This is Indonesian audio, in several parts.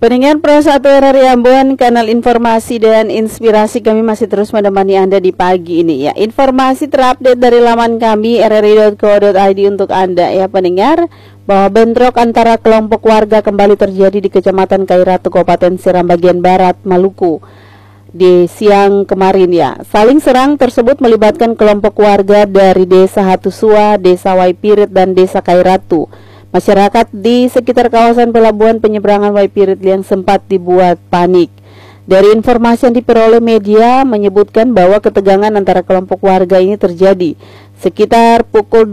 Pendengar Pro 1 RRI Ambon, kanal informasi dan inspirasi kami masih terus menemani Anda di pagi ini ya. Informasi terupdate dari laman kami rri.co.id untuk Anda ya pendengar, bahwa bentrok antara kelompok warga kembali terjadi di Kecamatan Kairatu, Kabupaten Seram bagian Barat, Maluku di siang kemarin ya. Saling serang tersebut melibatkan kelompok warga dari Desa Hatusua, Desa Waipirit dan Desa Kairatu. Masyarakat di sekitar kawasan pelabuhan penyeberangan Waipirit yang sempat dibuat panik. Dari informasi yang diperoleh media menyebutkan bahwa ketegangan antara kelompok warga ini terjadi sekitar pukul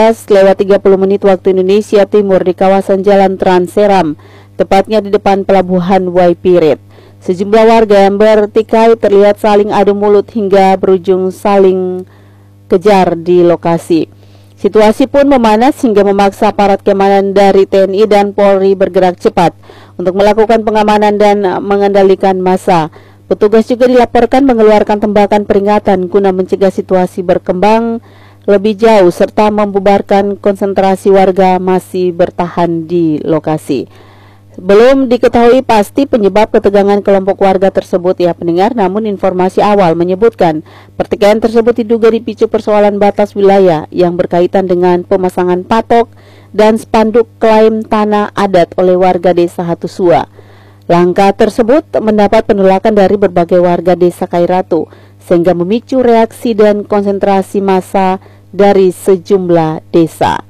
12:30 waktu Indonesia Timur di kawasan Jalan Trans Seram, tepatnya di depan pelabuhan Waipirit. Sejumlah warga yang bertikai terlihat saling adu mulut hingga berujung saling kejar di lokasi. Situasi pun memanas hingga memaksa aparat keamanan dari TNI dan Polri bergerak cepat untuk melakukan pengamanan dan mengendalikan massa. Petugas juga dilaporkan mengeluarkan tembakan peringatan guna mencegah situasi berkembang lebih jauh serta membubarkan konsentrasi warga masih bertahan di lokasi. Belum diketahui pasti penyebab ketegangan kelompok warga tersebut ya pendengar, namun informasi awal menyebutkan pertikaian tersebut diduga dipicu persoalan batas wilayah yang berkaitan dengan pemasangan patok dan spanduk klaim tanah adat oleh warga Desa Hatusua. Langkah tersebut mendapat penolakan dari berbagai warga Desa Kairatu sehingga memicu reaksi dan konsentrasi massa dari sejumlah desa.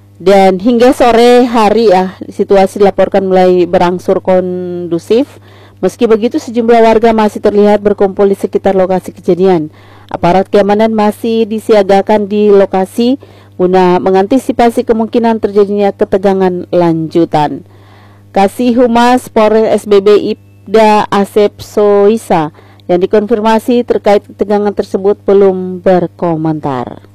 Dan hingga sore hari situasi dilaporkan mulai berangsur kondusif. Meski begitu sejumlah warga masih terlihat berkumpul di sekitar lokasi kejadian. Aparat keamanan masih disiagakan di lokasi guna mengantisipasi kemungkinan terjadinya ketegangan lanjutan. Kasih Humas Polres SBB Ibda Asep Soisa yang dikonfirmasi terkait ketegangan tersebut belum berkomentar.